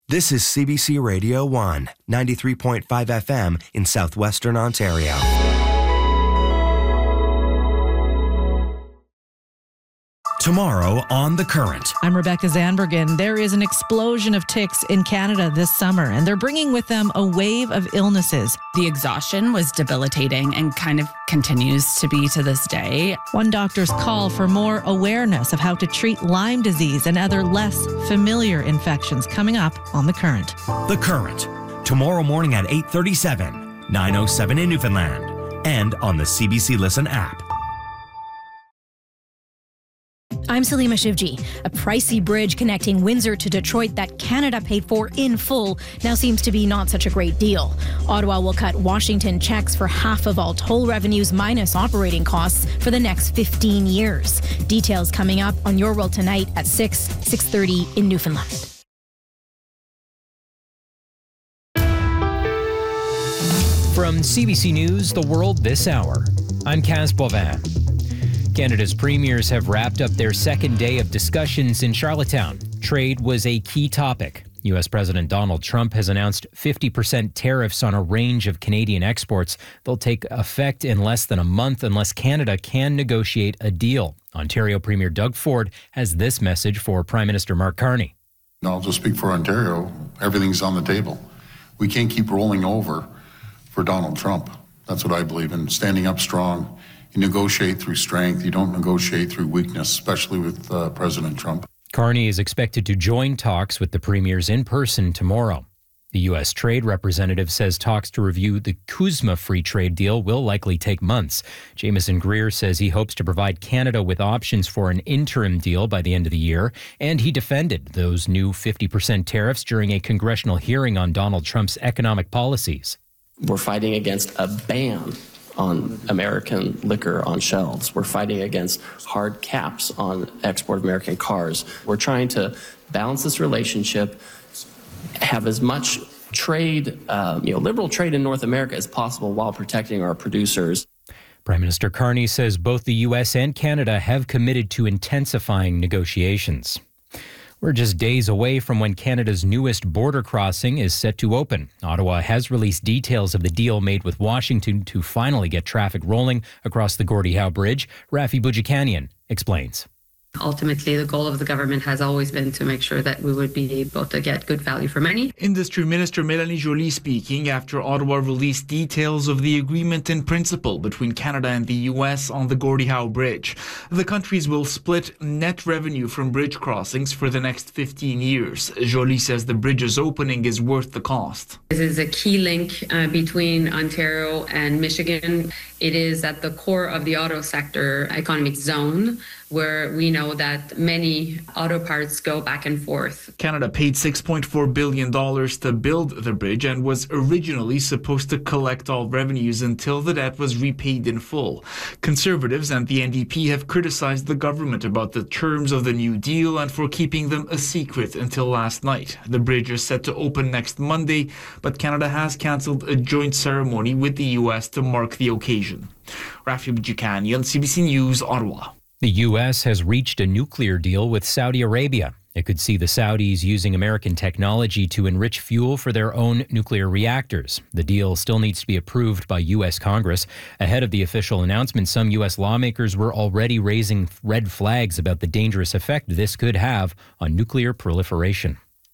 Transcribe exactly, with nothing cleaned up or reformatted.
This is C B C Radio one, ninety-three point five F M in southwestern Ontario. Tomorrow on The Current. I'm Rebecca Zanbergen. There is an explosion of ticks in Canada this summer, and they're bringing with them a wave of illnesses. The exhaustion was debilitating and kind of continues to be to this day. One doctor's call for more awareness of how to treat Lyme disease and other less familiar infections coming up on The Current. The Current. Tomorrow morning at eight thirty-seven, nine oh seven in Newfoundland, and on the C B C Listen app. I'm Salima Shivji. A pricey bridge connecting Windsor to Detroit that Canada paid for in full now seems to be not such a great deal. Ottawa will cut Washington checks for half of all toll revenues minus operating costs for the next fifteen years. Details coming up on Your World Tonight at six, six thirty in Newfoundland. From C B C News, The World This Hour, I'm Kaz Boivin. Canada's premiers have wrapped up their second day of discussions in Charlottetown. Trade was a key topic. U S President Donald Trump has announced fifty percent tariffs on a range of Canadian exports. They'll take effect in less than a month unless Canada can negotiate a deal. Ontario Premier Doug Ford has this message for Prime Minister Mark Carney. I'll just speak for Ontario. Everything's on the table. We can't keep rolling over for Donald Trump. That's what I believe in, standing up strong. You negotiate through strength. You don't negotiate through weakness, especially with uh, President Trump. Carney is expected to join talks with the premiers in person tomorrow. The U S Trade Representative says talks to review the CUSMA free trade deal will likely take months. Jameson Greer says he hopes to provide Canada with options for an interim deal by the end of the year, and he defended those new fifty percent tariffs during a congressional hearing on Donald Trump's economic policies. We're fighting against a ban on American liquor on shelves. We're fighting against hard caps on export of American cars. We're trying to balance this relationship, have as much trade, uh, you know, liberal trade in North America as possible while protecting our producers. Prime Minister Carney says both the U S and Canada have committed to intensifying negotiations. We're just days away from when Canada's newest border crossing is set to open. Ottawa has released details of the deal made with Washington to finally get traffic rolling across the Gordie Howe Bridge. Rafi Boudjikanian explains. Ultimately, the goal of the government has always been to make sure that we would be able to get good value for money. Industry Minister Mélanie Joly speaking after Ottawa released details of the agreement in principle between Canada and the U S on the Gordie Howe Bridge. The countries will split net revenue from bridge crossings for the next fifteen years. Joly says the bridge's opening is worth the cost. This is a key link uh, between Ontario and Michigan. It is at the core of the auto sector economic zone, where we know that many auto parts go back and forth. Canada paid six point four billion dollars to build the bridge and was originally supposed to collect all revenues until the debt was repaid in full. Conservatives and the N D P have criticized the government about the terms of the new deal and for keeping them a secret until last night. The bridge is set to open next Monday, but Canada has cancelled a joint ceremony with the U S to mark the occasion. Rafi Boudjikanian, C B C News, Ottawa. The U S has reached a nuclear deal with Saudi Arabia. It could see the Saudis using American technology to enrich fuel for their own nuclear reactors. The deal still needs to be approved by U S Congress. Ahead of the official announcement, some U S lawmakers were already raising red flags about the dangerous effect this could have on nuclear proliferation.